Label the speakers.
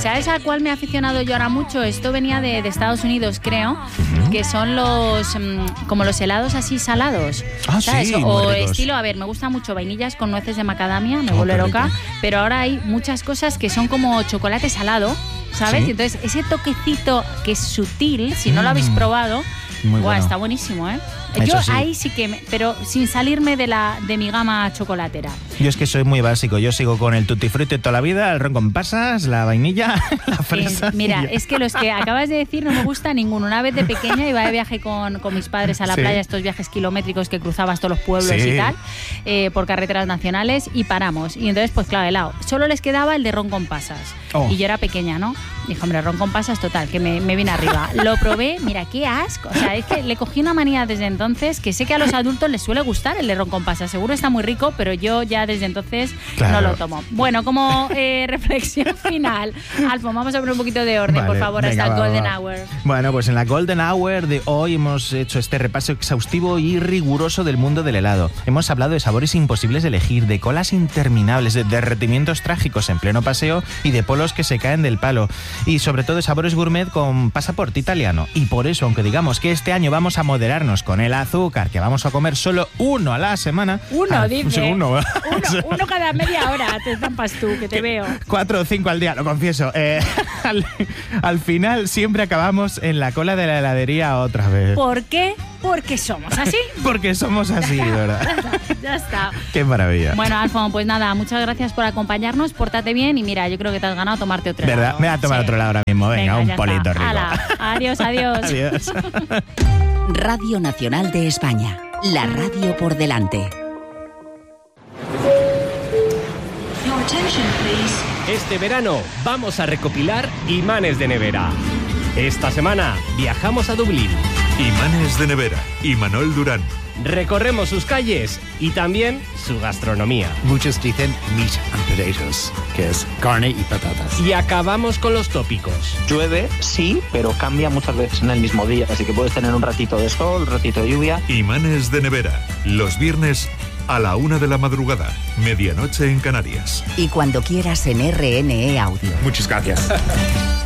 Speaker 1: ¿Sabes a cuál me he aficionado yo ahora mucho? Esto venía de Estados Unidos, creo, que son los como los helados así salados. ¿Sabes?
Speaker 2: Sí,
Speaker 1: o
Speaker 2: muy ricos.
Speaker 1: estilo, a ver, me gusta mucho vainillas con nueces de macadamia, me vuelve loca, pero ahora hay muchas cosas que son como chocolate salado, ¿sabes?
Speaker 2: Sí.
Speaker 1: Y entonces ese toquecito que es sutil, si no lo habéis probado,
Speaker 2: Muy bueno.
Speaker 1: está buenísimo, ¿eh?
Speaker 2: Eso
Speaker 1: Yo
Speaker 2: sí.
Speaker 1: ahí sí que, pero sin salirme de mi gama chocolatera.
Speaker 2: Yo es que soy muy básico. Yo sigo con el tutti frutti toda la vida, el ron con pasas, la vainilla, la fresa.
Speaker 1: Mira, es que los que acabas de decir no me gusta ninguno. Una vez de pequeña iba de viaje con mis padres a la
Speaker 2: Sí.
Speaker 1: playa, estos viajes kilométricos que cruzabas todos los pueblos
Speaker 2: Sí.
Speaker 1: y tal, por carreteras nacionales, y paramos. Y entonces, pues claro, helado. Solo les quedaba el de ron con pasas.
Speaker 2: Oh.
Speaker 1: Y yo era pequeña, ¿no? Dije, hombre, ron con pasas total, que me vine arriba. Lo probé, mira, qué asco. O sea, es que le cogí una manía desde entonces, que sé que a los adultos les suele gustar el de ron con pasas. Seguro está muy rico, pero yo ya desde entonces
Speaker 2: Claro.
Speaker 1: no lo tomo. Bueno, como reflexión final, Alfo, vamos a poner un poquito de orden, por
Speaker 2: Vale,
Speaker 1: favor,
Speaker 2: venga,
Speaker 1: hasta el
Speaker 2: va,
Speaker 1: Golden
Speaker 2: va.
Speaker 1: Hour.
Speaker 2: Bueno, pues en la Golden Hour de hoy hemos hecho este repaso exhaustivo y riguroso del mundo del helado. Hemos hablado de sabores imposibles de elegir, de colas interminables, de derretimientos trágicos en pleno paseo y de polos que se caen del palo. Y sobre todo de sabores gourmet con pasaporte italiano. Y por eso, aunque digamos que este año vamos a moderarnos con el azúcar, que vamos a comer solo uno a la semana.
Speaker 1: Uno,
Speaker 2: sí,
Speaker 1: dice.
Speaker 2: Uno.
Speaker 1: Uno cada media hora, te zampas tú, que te veo.
Speaker 2: 4 o 5 al día, lo confieso. Al final siempre acabamos en la cola de la heladería otra vez.
Speaker 1: ¿Por qué? Porque somos así.
Speaker 2: Porque somos así, ¿verdad?
Speaker 1: Ya está.
Speaker 2: Qué maravilla.
Speaker 1: Bueno, Alfon, pues nada, muchas gracias por acompañarnos, pórtate bien y mira, yo creo que te has ganado tomarte otro
Speaker 2: ¿Verdad?
Speaker 1: helado.
Speaker 2: Me voy a tomar
Speaker 1: Sí.
Speaker 2: otro lado ahora mismo. Venga, un
Speaker 1: ya
Speaker 2: polito
Speaker 1: está.
Speaker 2: rico.
Speaker 1: Hala, adiós, adiós.
Speaker 2: Adiós.
Speaker 3: Radio Nacional de España. La radio por delante.
Speaker 4: Este verano vamos a recopilar imanes de nevera. Esta semana viajamos a Dublín.
Speaker 5: Imanes de nevera. Imanol Durán.
Speaker 4: Recorremos sus calles y también su gastronomía.
Speaker 6: Muchos dicen meat and potatoes, que es carne y patatas.
Speaker 4: Y acabamos con los tópicos.
Speaker 7: Llueve, sí, pero cambia muchas veces en el mismo día, así que puedes tener un ratito de sol, un ratito de lluvia.
Speaker 5: Imanes de nevera. Los viernes a la 1 de la madrugada. Medianoche en Canarias.
Speaker 3: Y cuando quieras en RNE Audio.
Speaker 6: Muchas gracias.